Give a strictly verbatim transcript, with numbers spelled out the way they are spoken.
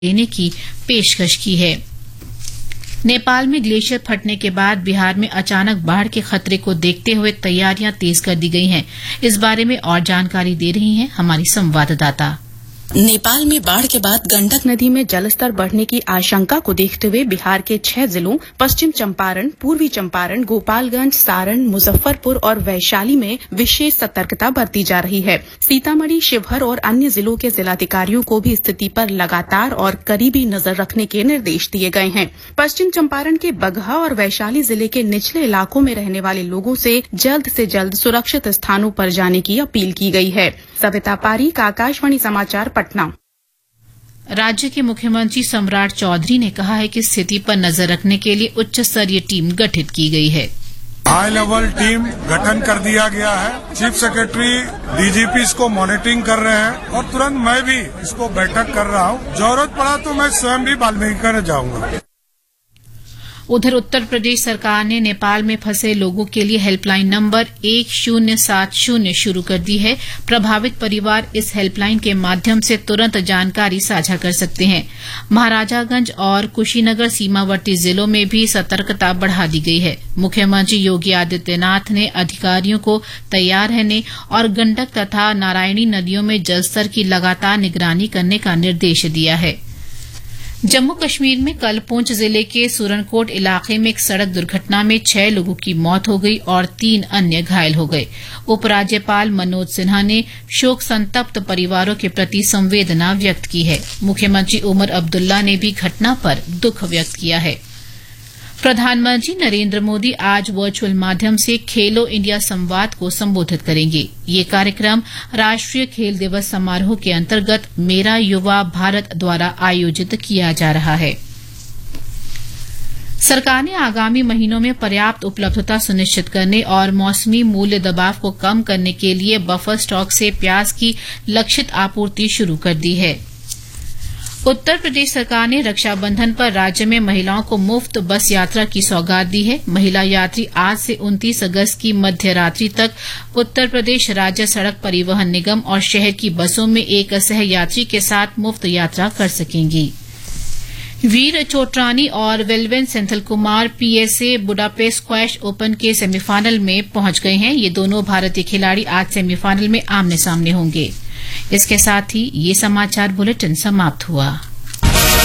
देने की पेशकश की है। नेपाल में ग्लेशियर फटने के बाद बिहार में अचानक बाढ़ के खतरे को देखते हुए तैयारियां तेज कर दी गई हैं। इस बारे में और जानकारी दे रही हैं हमारी संवाददाता। नेपाल में बाढ़ के बाद गंडक नदी में जलस्तर बढ़ने की आशंका को देखते हुए बिहार के छह जिलों पश्चिम चंपारण, पूर्वी चंपारण, गोपालगंज, सारण, मुजफ्फरपुर और वैशाली में विशेष सतर्कता बरती जा रही है। सीतामढ़ी, शिवहर और अन्य जिलों के जिलाधिकारियों को भी स्थिति पर लगातार और करीबी नजर रखने के निर्देश दिए गए हैं। पश्चिम चंपारण के बगहा और वैशाली जिले के निचले इलाकों में रहने वाले लोगों से जल्द से जल्द सुरक्षित स्थानों पर जाने की अपील की गई है। सविता पारीक, आकाशवाणी समाचार, पटना। राज्य के मुख्यमंत्री सम्राट चौधरी ने कहा है कि स्थिति पर नजर रखने के लिए उच्च स्तरीय टीम गठित की गई है। हाई लेवल टीम गठन कर दिया गया है। चीफ सेक्रेटरी, डीजीपी इसको मॉनिटरिंग कर रहे हैं और तुरंत मैं भी इसको बैठक कर रहा हूँ। जरूरत पड़ा तो मैं स्वयं भी वाल्मीकि जाऊंगा। उधर उत्तर प्रदेश सरकार ने नेपाल में फंसे लोगों के लिए हेल्पलाइन नंबर एक शून्य सात शून्य शुरू कर दी है। प्रभावित परिवार इस हेल्पलाइन के माध्यम से तुरंत जानकारी साझा कर सकते हैं। महाराजागंज और कुशीनगर सीमावर्ती जिलों में भी सतर्कता बढ़ा दी गई है। मुख्यमंत्री योगी आदित्यनाथ ने अधिकारियों को तैयार रहने और गंडक तथा नारायणी नदियों में जलस्तर की लगातार निगरानी करने का निर्देश दिया है। जम्मू कश्मीर में कल पुंछ जिले के सुरनकोट इलाके में एक सड़क दुर्घटना में छह लोगों की मौत हो गई और तीन अन्य घायल हो गए। उपराज्यपाल मनोज सिन्हा ने शोक संतप्त परिवारों के प्रति संवेदना व्यक्त की है। मुख्यमंत्री उमर अब्दुल्ला ने भी घटना पर दुख व्यक्त किया है। प्रधानमंत्री नरेंद्र मोदी आज वर्चुअल माध्यम से खेलो इंडिया संवाद को संबोधित करेंगे। ये कार्यक्रम राष्ट्रीय खेल दिवस समारोह के अंतर्गत मेरा युवा भारत द्वारा आयोजित किया जा रहा है। सरकार ने आगामी महीनों में पर्याप्त उपलब्धता सुनिश्चित करने और मौसमी मूल्य दबाव को कम करने के लिए बफर स्टॉक से प्याज की लक्षित आपूर्ति शुरू कर दी है। उत्तर प्रदेश सरकार ने रक्षाबंधन पर राज्य में महिलाओं को मुफ्त बस यात्रा की सौगात दी है। महिला यात्री आज से उनतीस अगस्त की मध्य रात्रि तक उत्तर प्रदेश राज्य सड़क परिवहन निगम और शहर की बसों में एक सह यात्री के साथ मुफ्त यात्रा कर सकेंगी। वीर चोटरानी और वेलवेन Senthil Kumar PSA Budapest squash open के सेमीफाइनल में पहुंच गए हैं। ये दोनों भारतीय खिलाड़ी आज सेमीफाइनल में आमने सामने होंगे। इसके साथ ही ये समाचार बुलेटिन समाप्त हुआ।